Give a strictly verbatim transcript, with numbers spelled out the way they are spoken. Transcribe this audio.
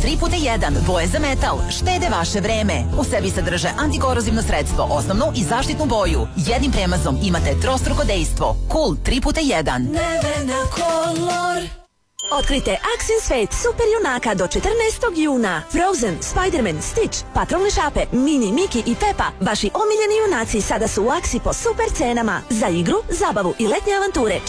tri puta jedan, boje za metal, štede vaše vreme. U sebi sadrže antikorozivno sredstvo, osnovnu i zaštitnu boju. Jednim premazom imate trostruko dejstvo. Cool tri puta jedan. Nevena Color. Otkrite Aksin svet super junaka do četrnaestog juna. Frozen, Spider-Man, Stitch, Patrolne šape, Mini, Miki i Pepa. Vaši omiljeni junaci sada su u Aksi po super cenama. Za igru, zabavu i letnje avanture